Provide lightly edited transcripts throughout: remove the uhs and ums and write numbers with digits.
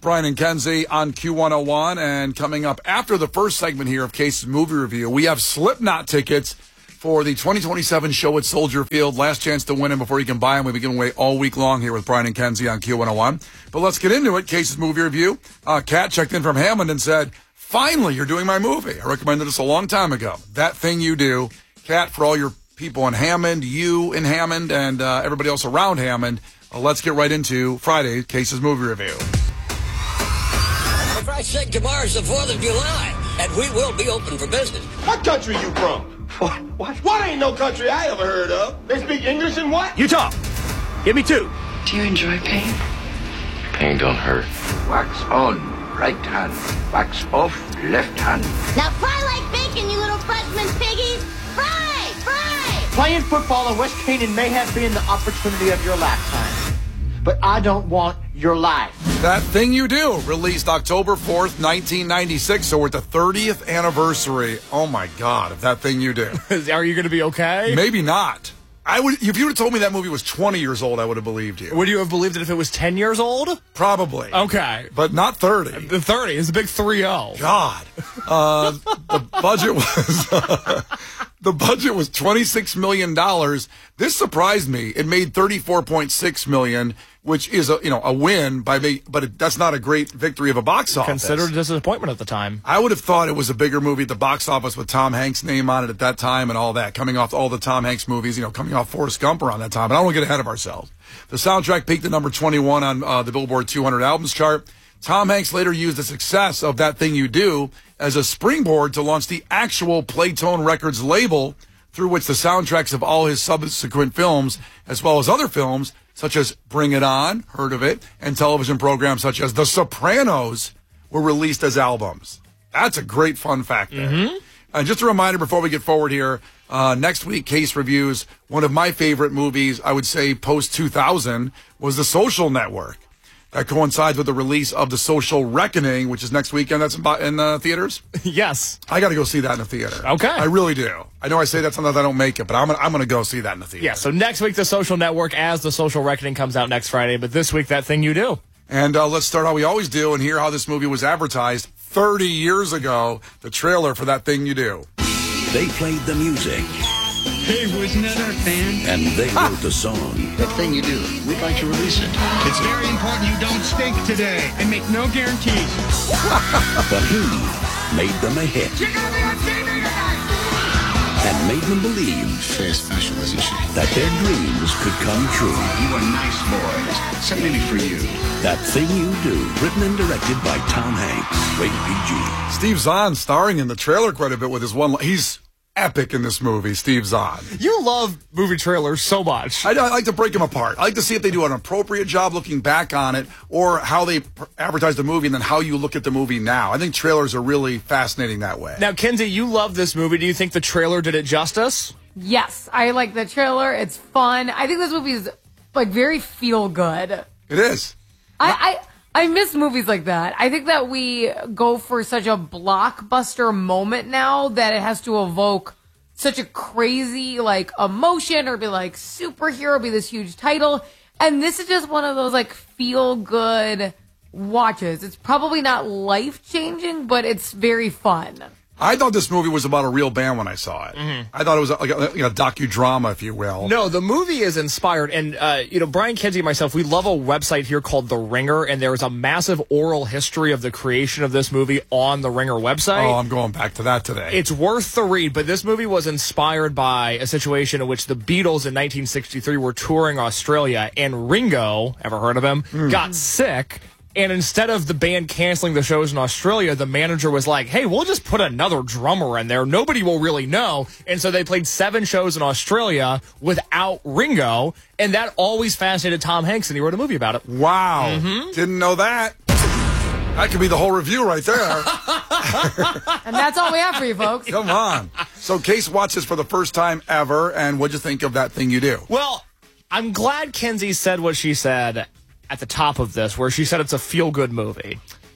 Brian and Kenzie on Q101, and coming up after the first segment here of Case's movie review, we have Slipknot tickets for the 2027 show at Soldier Field. Last chance to win them before you can buy them. We've been giving away all week long here with Brian and Kenzie on Q101. But let's get into it. Case's movie review. Kat checked in from Hammond and said, finally, you're doing my movie. I recommended this a long time ago. That Thing You Do. Kat, for all your people in Hammond, you in Hammond, and everybody else around Hammond, let's get right into Friday, Case's movie review. For Christ's sake, tomorrow's the 4th of July, and we will be open for business. What country you from? What? What ain't no country I ever heard of? They speak English and what? Utah. Give me 2. Do you enjoy pain? Pain don't hurt. Wax on, right hand. Wax off, left hand. Now fry like bacon, you little freshman piggies. Fry! Fry! Playing football in West Canaan may have been the opportunity of your lifetime, but I don't want your life. That Thing You Do, released October 4th, 1996, so we're at the 30th anniversary. Oh, my God, of That Thing You Do. Are you going to be okay? Maybe not. If you would have told me that movie was 20 years old, I would have believed you. Would you have believed it if it was 10 years old? Probably. Okay. But not 30. The 30 is a big 3-0. God. The budget was... The budget was $26 million. This surprised me. It made $34.6 million, which is a win but that's not a great victory of a box office. Considered a disappointment at the time. I would have thought it was a bigger movie at the box office with Tom Hanks' name on it at that time and all that, coming off all the Tom Hanks movies, coming off Forrest Gump around that time. But I don't want to get ahead of ourselves. The soundtrack peaked at number 21 on the Billboard 200 albums chart. Tom Hanks later used the success of That Thing You Do as a springboard to launch the actual Playtone Records label, through which the soundtracks of all his subsequent films, as well as other films, such as Bring It On, heard of it, and television programs such as The Sopranos, were released as albums. That's a great fun fact there. Mm-hmm. And just a reminder before we get forward here, next week, Case reviews one of my favorite movies, I would say post-2000, was The Social Network. That coincides with the release of The Social Reckoning, which is next weekend. That's in theaters? Yes. I got to go see that in the theater. Okay. I really do. I know I say that sometimes I don't make it, but I'm gonna go see that in the theater. Yeah, so next week, The Social Network, as The Social Reckoning comes out next Friday, but this week, That Thing You Do. And let's start how we always do and hear how this movie was advertised 30 years ago, the trailer for That Thing You Do. They played the music. Hey, wasn't that our band? And they wrote the song. That Thing You Do, we'd like to release it. It's very important you don't stink today. I make no guarantees. But he made them a hit. You're gonna be on TV tonight! And made them believe Very special, isn't she? that their dreams could come true. You are nice boys. Something for you. That Thing You Do, written and directed by Tom Hanks, rated PG. Steve Zahn starring in the trailer quite a bit with his one. He's epic in this movie, Steve Zahn. You love movie trailers so much. I like to break them apart. I like to see if they do an appropriate job looking back on it, or how they advertise the movie and then how you look at the movie now. I think trailers are really fascinating that way. Now, Kenzie, you love this movie. Do you think the trailer did it justice? Yes, I like the trailer. It's fun. I think this movie is very feel good. It is. I miss movies like that. I think that we go for such a blockbuster moment now that it has to evoke such a crazy emotion, or be superhero, be this huge title. And this is just one of those feel good watches. It's probably not life changing, but it's very fun. I thought this movie was about a real band when I saw it. Mm-hmm. I thought it was like a docudrama, if you will. No, the movie is inspired. And, Brian, Kenzie, and myself, we love a website here called The Ringer, and there's a massive oral history of the creation of this movie on the Ringer website. Oh, I'm going back to that today. It's worth the read, but this movie was inspired by a situation in which the Beatles in 1963 were touring Australia, and Ringo, ever heard of him, got sick. And instead of the band canceling the shows in Australia, the manager was like, hey, we'll just put another drummer in there. Nobody will really know. And so they played 7 shows in Australia without Ringo. And that always fascinated Tom Hanks, and he wrote a movie about it. Wow. Mm-hmm. Didn't know that. That could be the whole review right there. And that's all we have for you, folks. Come on. So Case watched this for the first time ever, and what'd you think of That Thing You Do? Well, I'm glad Kenzie said what she said at the top of this, where she said it's a feel-good movie.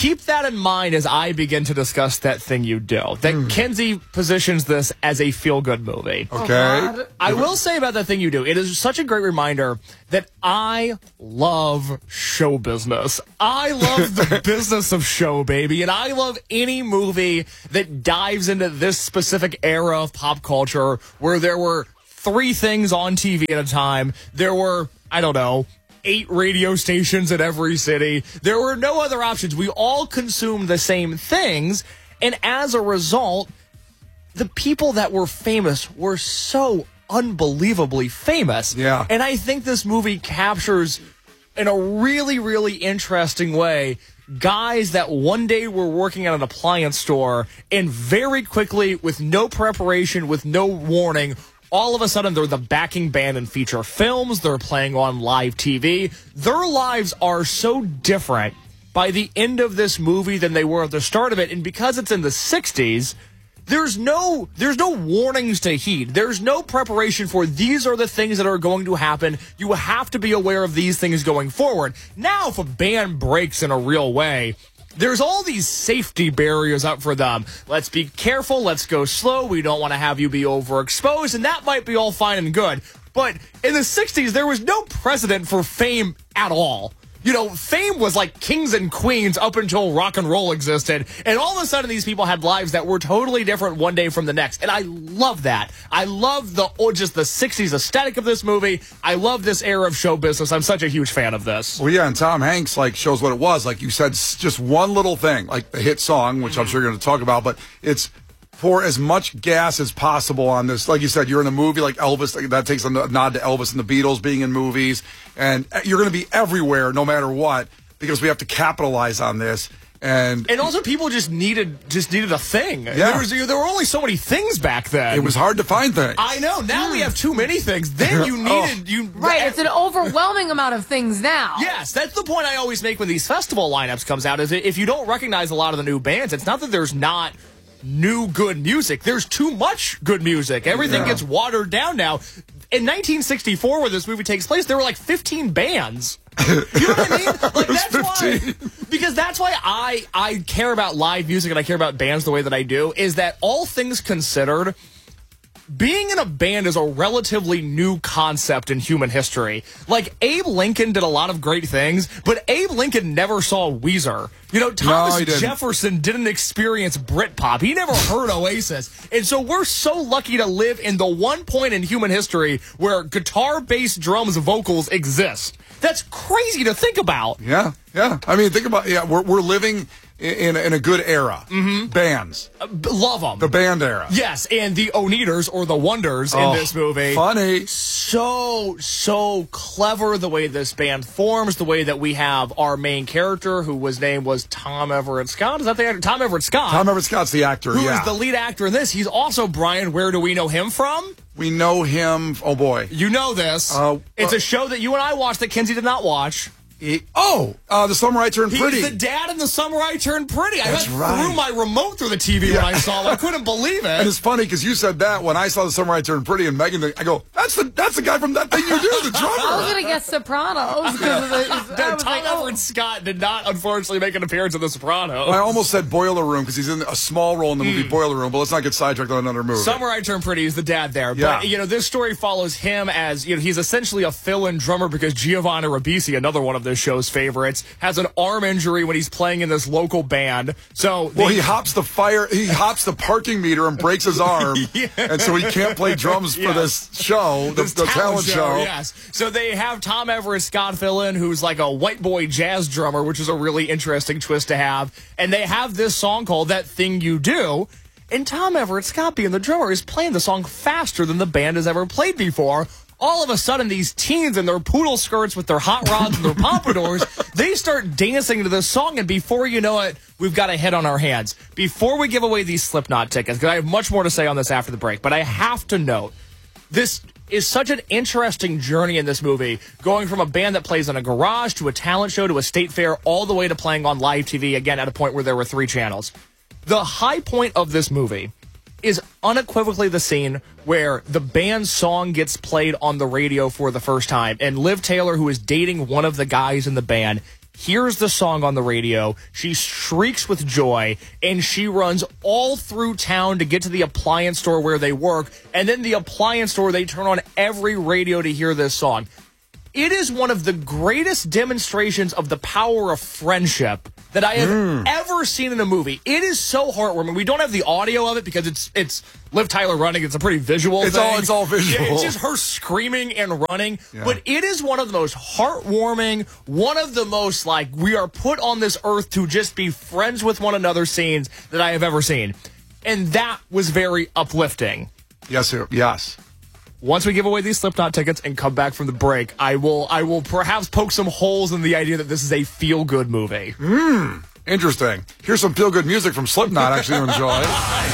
keep that in mind as I begin to discuss That Thing You Do. That Kenzie positions this as a feel-good movie. Okay. I will say about That Thing You Do, it is such a great reminder that I love show business. I love the business of show, baby, and I love any movie that dives into this specific era of pop culture where there were 3 things on TV at a time. There were, I don't know, 8 radio stations in every city. There were no other options. We all consumed the same things, and as a result, the people that were famous were so unbelievably famous. Yeah. And I think this movie captures, in a really, really interesting way, guys that one day were working at an appliance store and very quickly, with no preparation, with no warning, all of a sudden they're the backing band in feature films. They're playing on live TV. Their lives are so different by the end of this movie than they were at the start of it. And because it's in the 60s, there's no warnings to heed. There's no preparation for these are the things that are going to happen. You have to be aware of these things going forward. Now, if a band breaks in a real way, there's all these safety barriers up for them. Let's be careful. Let's go slow. We don't want to have you be overexposed. And that might be all fine and good. But in the 60s, there was no precedent for fame at all. You know, fame was like kings and queens up until rock and roll existed. And all of a sudden, these people had lives that were totally different one day from the next. And I love that. I love just the 60s aesthetic of this movie. I love this era of show business. I'm such a huge fan of this. Well, yeah, and Tom Hanks, shows what it was. Like you said, just one little thing, like the hit song, which I'm sure you're going to talk about, but it's pour as much gas as possible on this. Like you said, you're in a movie like Elvis. That takes a nod to Elvis and the Beatles being in movies. And you're going to be everywhere no matter what because we have to capitalize on this. And also people just needed a thing. Yeah. There were only so many things back then. It was hard to find things. I know. Now we have too many things. Then you needed... Right, it's an overwhelming amount of things now. Yes, that's the point I always make when these festival lineups comes out, is if you don't recognize a lot of the new bands, it's not that there's not new good music. There's too much good music. Everything gets watered down now. In 1964, where this movie takes place, there were like 15 bands. You know what I mean? Like, that's why I care about live music and I care about bands the way that I do, is that all things considered, being in a band is a relatively new concept in human history. Like, Abe Lincoln did a lot of great things, but Abe Lincoln never saw Weezer. You know, Thomas Jefferson didn't experience Britpop. He never heard Oasis. And so we're so lucky to live in the one point in human history where guitar, bass, drums, vocals exist. That's crazy to think about. Yeah, yeah. I mean, think about, we're living in a good era. Bands. Love them. The band era. Yes, and the Oneaters or the Wonders in this movie. Funny. So clever the way this band forms, the way that we have our main character, whose name was Tom Everett Scott. Is that the actor? Tom Everett Scott. Tom Everett Scott's the actor, who is the lead actor in this. He's also, Brian, where do we know him from? We know him, oh boy. You know this. It's a show that you and I watched that Kenzie did not watch. The Summer I Turned Pretty. He's the dad in The Summer I Turned Pretty. That's right. I threw my remote through the TV when I saw it. I couldn't believe it. And it's funny because you said that when I saw The Summer I Turned Pretty and Megan, I go, that's the guy from That Thing You Do, the drummer. I was going to guess Sopranos. Tom Everett Scott did not, unfortunately, make an appearance in The Sopranos. Well, I almost said Boiler Room because he's in a small role in the movie Boiler Room, but let's not get sidetracked on another movie. Summer I Turned Pretty is the dad there. Yeah. But, this story follows him as, he's essentially a fill-in drummer because Giovanni Ribisi, another one of this show's favorites, has an arm injury when he's playing in this local band. So he hops the parking meter and breaks his arm, and so he can't play drums for this show, the talent show. Yes. So they have Tom Everett Scott fill in, who's like a white boy jazz drummer, which is a really interesting twist to have. And they have this song called That Thing You Do. And Tom Everett Scott, being the drummer, is playing the song faster than the band has ever played before. All of a sudden, these teens in their poodle skirts with their hot rods and their pompadours, they start dancing to this song, and before you know it, we've got a hit on our hands. Before we give away these Slipknot tickets, because I have much more to say on this after the break, but I have to note, this is such an interesting journey in this movie, going from a band that plays in a garage to a talent show to a state fair, all the way to playing on live TV, again, at a point where there were 3 channels. The high point of this movie is unequivocally the scene where the band's song gets played on the radio for the first time. And Liv Taylor, who is dating one of the guys in the band, hears the song on the radio, she shrieks with joy, and she runs all through town to get to the appliance store where they work, and then the appliance store, they turn on every radio to hear this song. It is one of the greatest demonstrations of the power of friendship that I have ever seen in a movie. It is so heartwarming. We don't have the audio of it because it's Liv Tyler running. It's a pretty visual thing. It's all visual. Yeah, it's just her screaming and running. Yeah. But it is one of the most heartwarming, one of the most, like, we are put on this earth to just be friends with one another scenes that I have ever seen. And that was very uplifting. Yes, yes. Once we give away these Slipknot tickets and come back from the break, I will perhaps poke some holes in the idea that this is a feel-good movie. Interesting. Here's some feel-good music from Slipknot, actually, to enjoy.